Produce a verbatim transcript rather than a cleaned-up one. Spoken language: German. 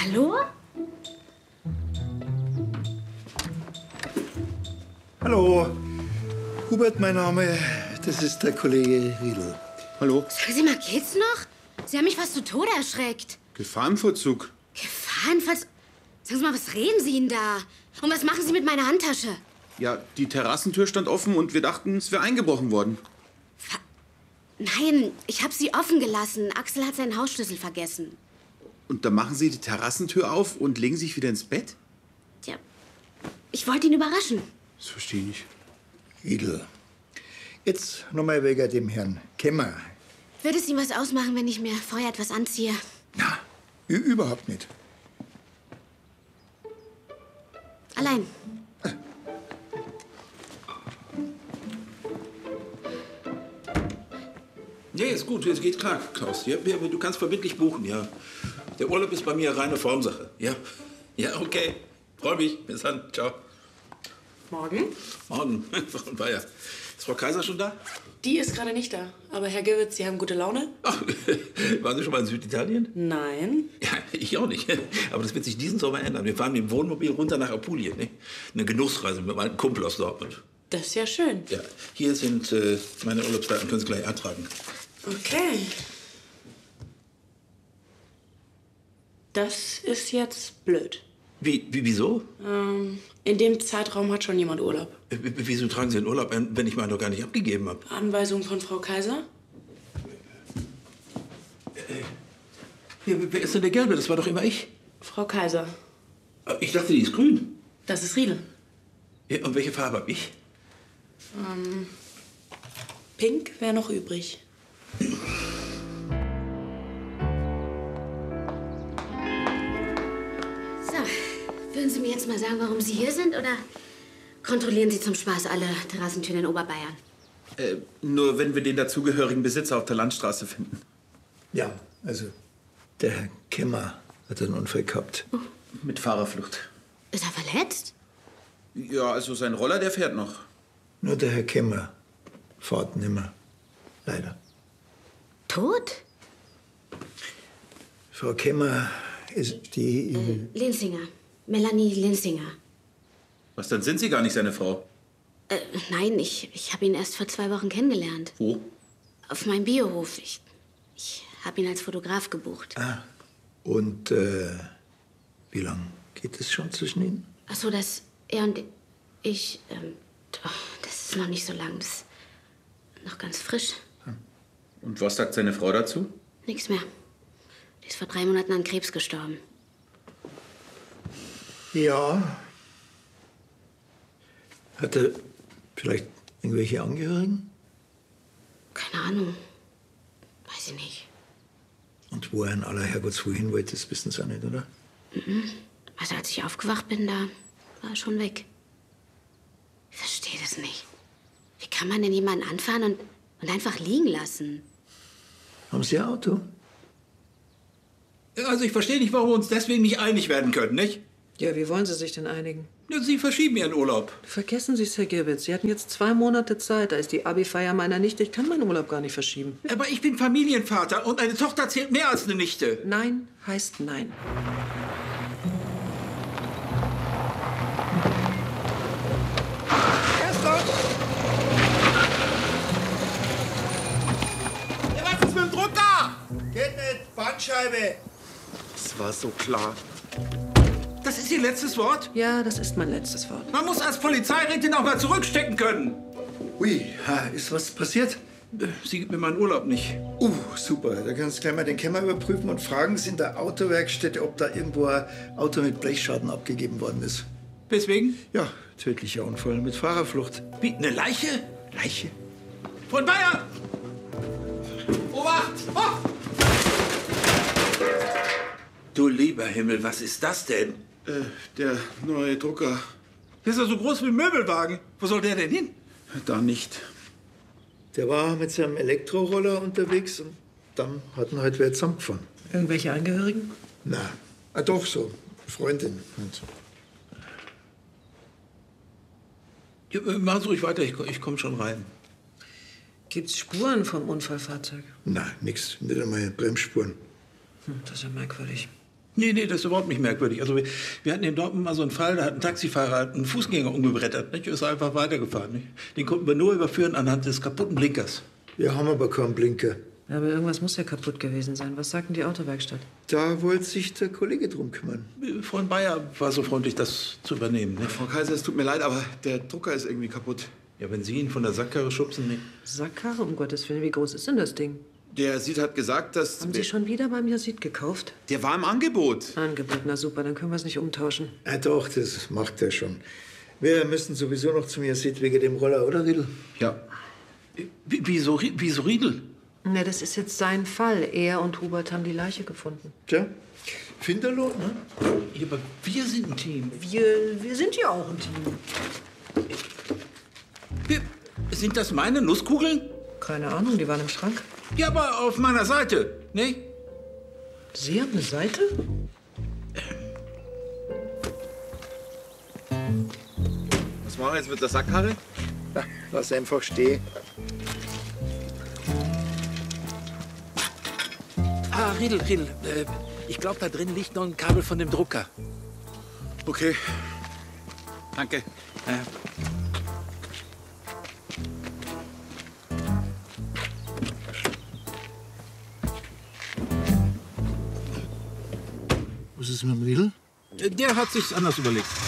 Hallo? Hallo. Hubert, mein Name. Das ist der Kollege Riedl. Hallo? Sagen Sie mal, geht's noch? Sie haben mich fast zu Tode erschreckt. Gefahrenvollzug. Gefahrenfalls... Sagen Sie mal, was reden Sie denn da? Und was machen Sie mit meiner Handtasche? Ja, die Terrassentür stand offen und wir dachten, es wäre eingebrochen worden. Ver Nein, ich habe sie offen gelassen. Axel hat seinen Hausschlüssel vergessen. Und dann machen Sie die Terrassentür auf und legen sich wieder ins Bett? Tja, ich wollte ihn überraschen. Das verstehe ich nicht. Riedl. Jetzt nochmal wegen dem Herrn Kemmer. Würde es ihm was ausmachen, wenn ich mir vorher etwas anziehe? Na, überhaupt nicht. Allein. Nee, ist gut, es geht klar, Klaus. Ja, du kannst verbindlich buchen, ja. Der Urlaub ist bei mir reine Formsache, ja. Ja, okay. Freu mich. Bis dann. Ciao. Morgen? Morgen. Frau Bayer. Ist Frau Kaiser schon da? Die ist gerade nicht da. Aber Herr Gewitz, Sie haben gute Laune? Ach, waren Sie schon mal in Süditalien? Nein. Ja, ich auch nicht. Aber das wird sich diesen Sommer ändern. Wir fahren mit dem Wohnmobil runter nach Apulien. Ne? Eine Genussreise mit meinem Kumpel aus Dortmund. Das ist ja schön. Ja, hier sind äh, meine Urlaubsdaten. Können Sie gleich eintragen. Okay. Das ist jetzt blöd. Wie, wie, wieso? Ähm, in dem Zeitraum hat schon jemand Urlaub. Äh, wieso tragen Sie den Urlaub ein, wenn ich meinen doch gar nicht abgegeben habe? Anweisung von Frau Kaiser? Ja, wer ist denn der Gelbe? Das war doch immer ich. Frau Kaiser. Ich dachte, die ist grün. Das ist Riedel. Ja, und welche Farbe habe ich? Ähm, Pink wäre noch übrig. So, würden Sie mir jetzt mal sagen, warum Sie hier sind? Oder kontrollieren Sie zum Spaß alle Terrassentüren in Oberbayern? Äh, nur wenn wir den dazugehörigen Besitzer auf der Landstraße finden. Ja, also der Herr Kemmer hat einen Unfall gehabt. Oh. Mit Fahrerflucht. Ist er verletzt? Ja, also sein Roller, der fährt noch. Nur der Herr Kemmer fährt nimmer. Leider. Tot? Frau Kemmer ist die... Äh, Linsinger. Melanie Linsinger. Was, dann sind Sie gar nicht seine Frau? Äh, nein, ich, ich habe ihn erst vor zwei Wochen kennengelernt. Wo? Auf meinem Biohof. Ich, ich habe ihn als Fotograf gebucht. Ah, und äh, wie lange geht es schon zwischen Ihnen? Ach so, dass er und ich... Ähm, oh, das ist noch nicht so lang. Das ist noch ganz frisch. Und was sagt seine Frau dazu? Nichts mehr. Die ist vor drei Monaten an Krebs gestorben. Ja. Hat er vielleicht irgendwelche Angehörigen? Keine Ahnung. Weiß ich nicht. Und wo er in aller Herrgottsruhe hin wollte, das wissen Sie auch nicht, oder? Mhm. Also als ich aufgewacht bin, da war er schon weg. Ich verstehe das nicht. Wie kann man denn jemanden anfahren und, und einfach liegen lassen? Haben Sie ein Auto? Also ich verstehe nicht, warum wir uns deswegen nicht einig werden können, nicht? Ja, wie wollen Sie sich denn einigen? Ja, Sie verschieben Ihren Urlaub. Vergessen Sie es, Herr Gewitz. Sie hatten jetzt zwei Monate Zeit. Da ist die Abi-Feier meiner Nichte. Ich kann meinen Urlaub gar nicht verschieben. Aber ich bin Familienvater und eine Tochter zählt mehr als eine Nichte. Nein heißt nein. Ja, was ist mit dem Drucker? Geht nicht, Bandscheibe. Das war so klar. Das ist Ihr letztes Wort? Ja, das ist mein letztes Wort. Man muss als Polizeirätin auch mal zurückstecken können. Ui, ha, ist was passiert? Äh, Sie gibt mir meinen Urlaub nicht. Uh, super. Da kannst du gleich mal den Kemmer überprüfen und fragen Sie in der Autowerkstätte, ob da irgendwo ein Auto mit Blechschaden abgegeben worden ist. Weswegen? Ja, tödlicher Unfall mit Fahrerflucht. Wie, eine Leiche? Leiche? Von Bayern! Obacht! Oh! Du lieber Himmel, was ist das denn? Äh, der neue Drucker. Der ist ja so groß wie ein Möbelwagen. Wo soll der denn hin? Da nicht. Der war mit seinem Elektroroller unterwegs und dann hat ihn halt wer zusammengefahren. Irgendwelche Angehörigen? Na, ah, doch so. Freundin. Und Ja, machen Sie ruhig weiter, ich, ich komme schon rein. Gibt's Spuren vom Unfallfahrzeug? na, nix. Nicht einmal Bremsspuren. Hm, das ist ja merkwürdig. Nee, nee, das ist überhaupt nicht merkwürdig. Also wir, wir hatten in Dortmund mal so einen Fall, da hat ein Taxifahrer einen Fußgänger umgebrettert. Nicht? Ist einfach weitergefahren. Nicht? Den konnten wir nur überführen anhand des kaputten Blinkers. Wir haben aber keinen Blinker. Ja, aber irgendwas muss ja kaputt gewesen sein. Was sagt denn die Autowerkstatt? Da wollte sich der Kollege drum kümmern. Freund Bayer war so freundlich, das zu übernehmen. Nicht? Frau Kaiser, es tut mir leid, aber der Drucker ist irgendwie kaputt. Ja, wenn Sie ihn von der Sackkarre schubsen, nicht? Sackkarre, um Gottes Willen, wie groß ist denn das Ding? Der Sid hat gesagt, dass... Haben Sie schon wieder beim Yazid gekauft? Der war im Angebot. Angebot, na super, dann können wir es nicht umtauschen. Ja, doch, das macht er schon. Wir müssen sowieso noch zu mir sehen wegen dem Roller, oder, Riedel? Ja. Wie- Wieso, Ri- wieso Riedel? Na, das ist jetzt sein Fall. Er und Hubert haben die Leiche gefunden. Tja, Finderlohn, ne? Ja, aber wir sind ein Team. Wir, wir sind ja auch ein Team. Wir, sind das meine Nusskugeln? Keine Ahnung, die waren im Schrank. Ja, aber auf meiner Seite, nicht? Sie haben eine Seite? Was machen wir jetzt mit der Sackkarre? Ja, lass einfach stehen. Ah, Riedel, Riedel. Äh, ich glaube, da drin liegt noch ein Kabel von dem Drucker. Okay. Danke. Ja. Was ist mit dem Riedel? Der hat sich's anders überlegt.